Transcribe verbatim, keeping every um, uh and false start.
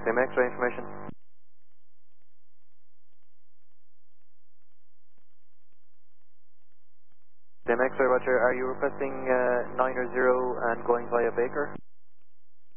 Same X-ray information. Same X-ray, Roger. Are you requesting uh, nine or zero and going via Baker?